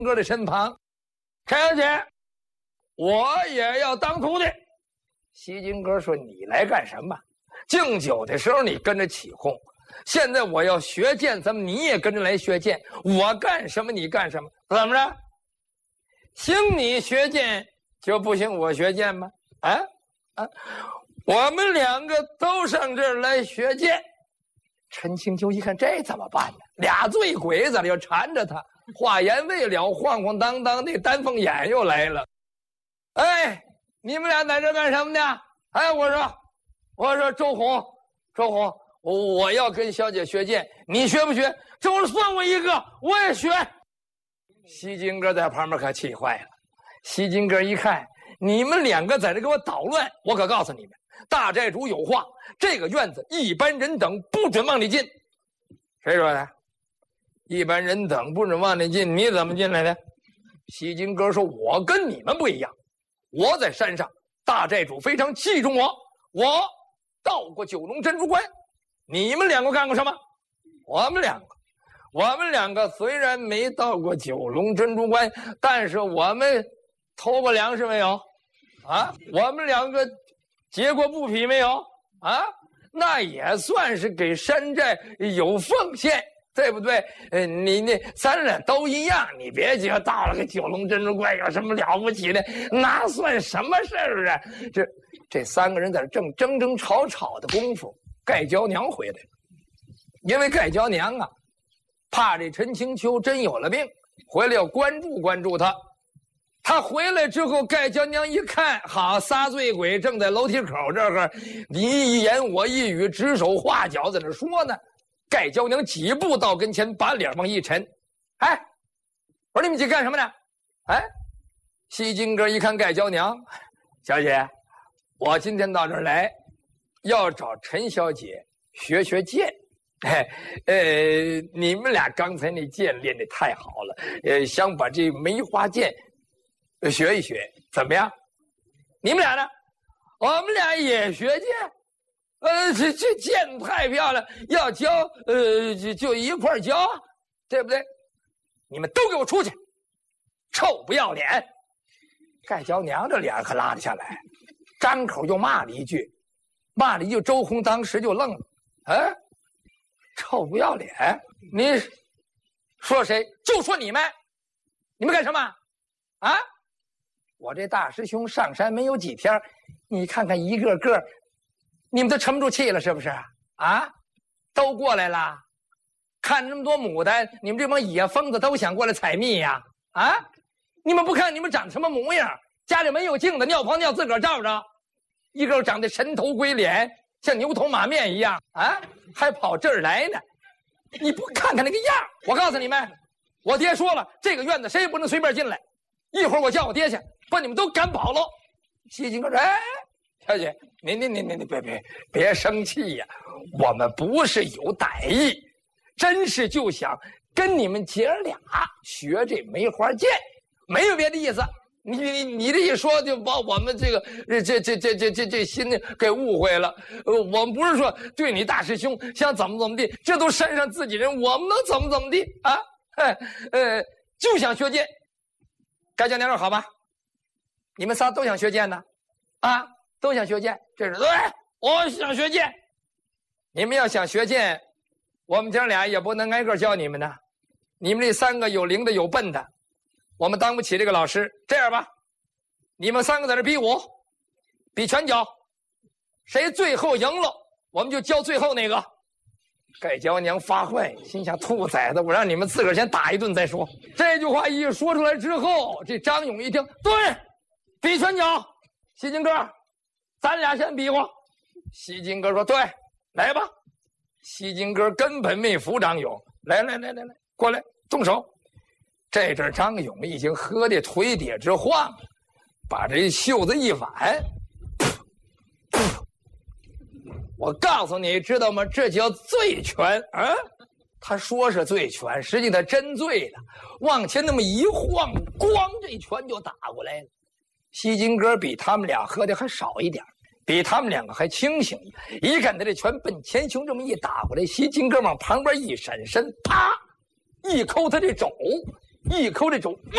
哥的身旁。陈小姐，我也要当徒弟。西金哥说：“你来干什么？敬酒的时候你跟着起哄，现在我要学剑，咱们你也跟着来学剑。我干什么你干什么？怎么着？行你学剑就不行我学剑吗？我们两个都上这儿来学剑。”陈清秋一看，这怎么办呢？俩醉鬼子要缠着他，话言未了，晃晃荡荡，那丹凤眼又来了。哎，你们俩在这干什么呢？哎，我说周红，我要跟小姐学剑，你学不学？周红算我一个，我也学。西金哥在旁边可气坏了。西金哥一看，你们两个在这给我捣乱，我可告诉你们，大寨主有话，这个院子一般人等不准往里进。谁说的？一般人等不准往里进，你怎么进来的？西金哥说：“我跟你们不一样，我在山上，大寨主非常器重我，我到过九龙珍珠关。你们两个干过什么？我们两个虽然没到过九龙珍珠关，但是我们偷过粮食没有？我们两个劫过布匹没有？那也算是给山寨有奉献，对不对？咱俩都一样，你别觉得到了个九龙珍珠关有什么了不起的，那算什么事儿啊？这三个人在这正争争吵吵的功夫，盖娇娘回来了。因为盖娇娘怕这陈清秋真有了病，回来要关注他。他回来之后，盖娇娘一看，好，仨醉鬼正在楼梯口这儿，你一言我一语，指手画脚在那说呢。盖娇娘几步到跟前，把脸往一沉，我说你们几个干什么呢？西金哥一看盖娇娘，小姐，我今天到这儿来，要找陈小姐学剑。你们俩刚才那剑练得太好了，想把这梅花剑学一学，怎么样？你们俩呢？我们俩也学剑。这剑太漂亮，要教就一块教，对不对？你们都给我出去！臭不要脸！盖娇娘这脸可拉得下来，张口又骂了一句，周红当时就愣了。臭不要脸！你说谁？就说你们干什么？我这大师兄上山没有几天，你看看一个个，你们都沉不住气了是不是？都过来了，看那么多牡丹，你们这帮野疯子都想过来采蜜呀？你们不看你们长什么模样？家里没有镜子，尿泡尿自个儿照着，一个长得神头鬼脸，像牛头马面一样还跑这儿来呢？你不看看那个样？我告诉你们，我爹说了，这个院子谁也不能随便进来。一会儿我叫我爹去，把你们都赶跑喽。西金哥说：“小姐，您别生气呀，我们不是有歹意，真是就想跟你们姐俩学这梅花剑，没有别的意思。你这一说，就把我们这心给误会了。我们不是说对你大师兄想怎么地，这都山上自己人，我们能怎么地就想学剑。盖娇娘说好吧，你们仨都想学剑呢，都想学剑，这是对，我想学剑。你们要想学剑，我们姐俩也不能挨个教你们呢。你们这三个有灵的有笨的，我们当不起这个老师。这样吧，你们三个在这比武，比拳脚，谁最后赢了，我们就教最后那个。盖娇娘发坏，心想兔崽子，我让你们自个儿先打一顿再说。这句话一说出来之后，这张勇一听，对，比拳脚。西金哥，咱俩先比划。西金哥说对，来吧。西金哥根本没服张勇，来，过来动手。这阵张勇已经喝得腿底直晃，把这袖子一挽，我告诉你，知道吗？这叫醉拳他说是醉拳，实际他真醉了，往前那么一晃，咣，这拳就打过来了。西金哥比他们俩喝的还少一点，比他们两个还清醒一看他这拳奔前胸这么一打过来，西金哥往旁边一闪身，啪，一抠他这肘，一抠这肘，